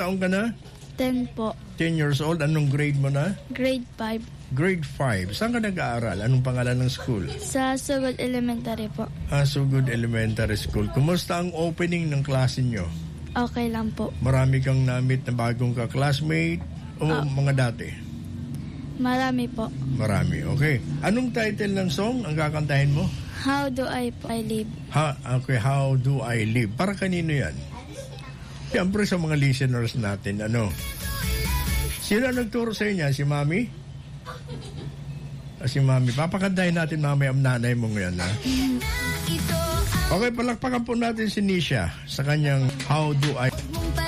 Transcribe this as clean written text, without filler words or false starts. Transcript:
taong ka na? 10 po. 10 years old. Anong grade mo na? Grade 5. Grade 5. Saan ka nag-aaral? Anong pangalan ng school? Sa Sugod Elementary po. Sugod Elementary School. Kumusta ang opening ng klase nyo? Okay lang po. Marami kang namit na bagong ka-classmate o mga dati? Marami po. Marami, okay. Anong title ng song ang kakantahin mo? How do I live? Okay, How Do I Live? Para kanino yan? Siyempre sa mga listeners natin, ano? Sino nagturo sa inyo? Si Mami? Si Mami. Papakantahin natin mamaya ang nanay mo ngayon, ha? Okay, palakpakan po natin si Nisha sa kanyang How Do I